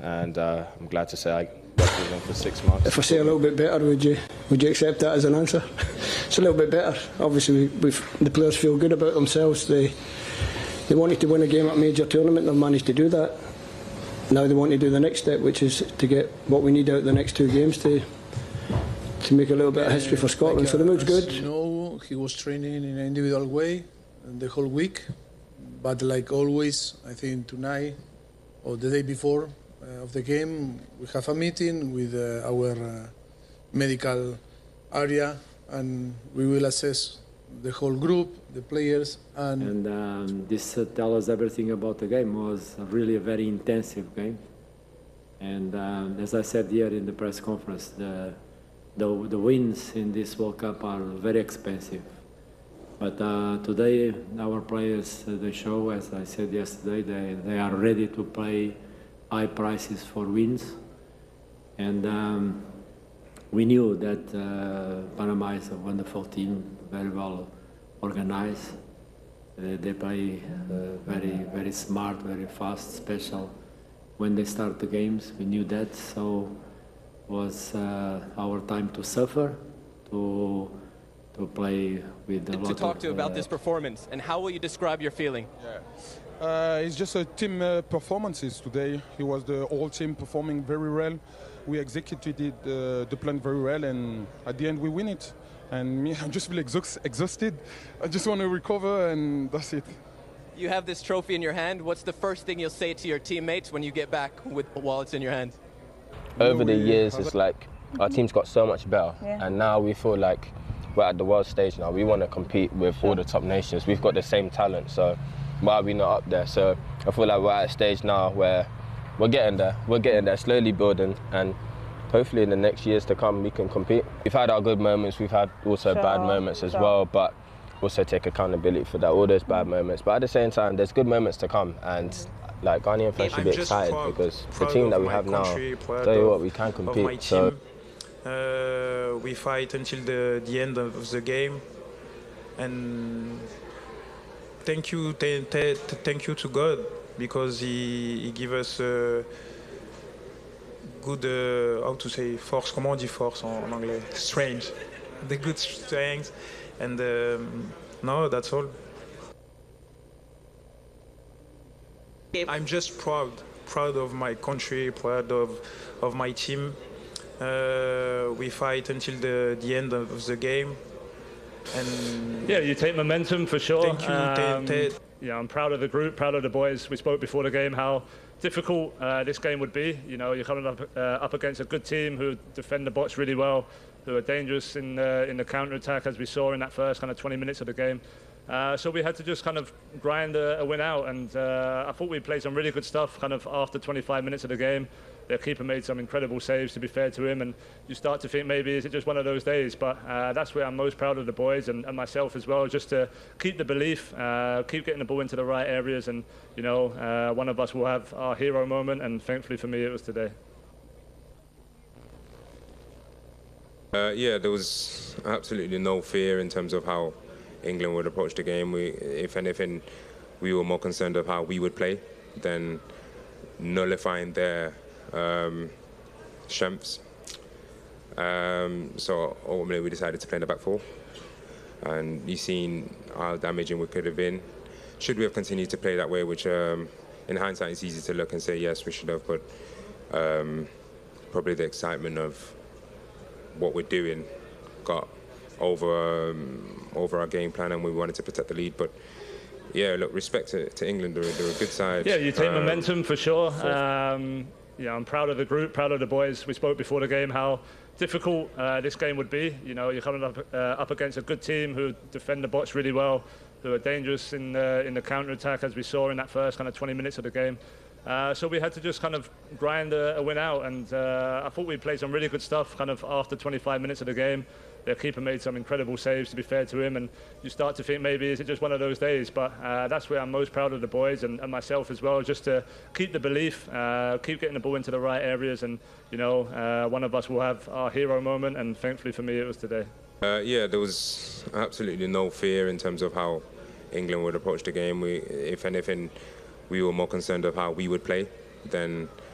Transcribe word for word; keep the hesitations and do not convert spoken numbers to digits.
and uh, I'm glad to say I worked with them for six months. If I say a little bit better, would you would you accept that as an answer? It's a little bit better. Obviously, we, we've, the players feel good about themselves. They they wanted to win a game at a major tournament, and they've managed to do that. Now they want to do the next step, which is to get what we need out of the next two games to to make a little bit of history for Scotland. Like, uh, so the mood's good. You know, he was training in an individual way the whole week, but like always, I think tonight or the day before uh, of the game, we have a meeting with uh, our uh, medical area, and we will assess the whole group, the players, and. And um, this uh, tells us everything about the game. It was really a very intensive game, and um, as I said here in the press conference, the, the the wins in this World Cup are very expensive. But uh, today, our players, uh, they show, as I said yesterday, they, they are ready to pay high prices for wins. And um, we knew that uh, Panama is a wonderful team, very well organized. Uh, they play uh, very, very smart, very fast, special. When they start the games, we knew that. So it was uh, our time to suffer, to to play with a lot of... To talk to uh, about this performance, and how will you describe your feeling? Yeah. Uh, it's just a team uh, performances today. It was the whole team performing very well. We executed it, uh, the plan very well, and at the end we win it. And me, I just feel exhaust exhausted. I just want to recover, and that's it. You have this trophy in your hand. What's the first thing you'll say to your teammates when you get back with while it's in your hands? Over the years, it's like our team's got so much better, yeah. And now we feel like we're at the world stage now. We want to compete with all the top nations. We've got the same talent, so why are we not up there? So I feel like we're at a stage now where we're getting there. We're getting there, slowly building, and hopefully in the next years to come we can compete. We've had our good moments, we've had also sure, bad moments as sure. well, but also take accountability for that, all those bad moments. But at the same time, there's good moments to come, and like Ghanaian fans should be excited proud, because proud the team that we have now, tell you what, we can compete. So. Uh, we fight until the, the end of the game, and thank you, thank you to God, because He, he gave us uh, good, uh, how to say, force, comment on dit force en, en anglais? Strength, the good strength, and um, no, that's all. I'm just proud, proud of my country, proud of, of my team. Uh, we fight until the, the end of the game, and yeah, you take momentum for sure. Thank you. Um, t t yeah, I'm proud of the group, proud of the boys. We spoke before the game how difficult uh, this game would be. You know, you're coming up uh, up against a good team who defend the box really well, who are dangerous in uh, in the counter attack, as we saw in that first kind of twenty minutes of the game. Uh, so we had to just kind of grind a, a win out, and uh, I thought we played some really good stuff kind of after twenty-five minutes of the game. Their keeper made some incredible saves, to be fair to him, and you start to think maybe is it just one of those days, but uh, that's where I'm most proud of the boys and, and myself as well, just to keep the belief, uh, keep getting the ball into the right areas, and you know, uh, one of us will have our hero moment, and thankfully for me it was today. Uh, yeah, there was absolutely no fear in terms of how England would approach the game. We, if anything, we were more concerned of how we would play than nullifying their um, strengths. Um, so ultimately we decided to play in the back four, and you've seen how damaging we could have been. Should we have continued to play that way, which um, in hindsight it's easy to look and say yes we should have, but um, probably the excitement of what we're doing got over um, over our game plan, and we wanted to protect the lead. But yeah, look, respect to, to England, they're, they're a good side. Yeah, you take um, momentum for sure. Um, yeah, I'm proud of the group, proud of the boys. We spoke before the game how difficult uh, this game would be. You know, you're coming up uh, up against a good team who defend the box really well, who are dangerous in the, in the counter attack, as we saw in that first kind of twenty minutes of the game. Uh, so we had to just kind of grind a, a win out, and uh, I thought we played some really good stuff kind of after twenty-five minutes of the game. Their keeper made some incredible saves, to be fair to him, and you start to think maybe is it just one of those days, but uh, that's where I'm most proud of the boys and, and myself as well, just to keep the belief, uh, keep getting the ball into the right areas, and you know, uh, one of us will have our hero moment, and thankfully for me it was today. Uh, yeah, there was absolutely no fear in terms of how England would approach the game. We, if anything, we were more concerned of how we would play than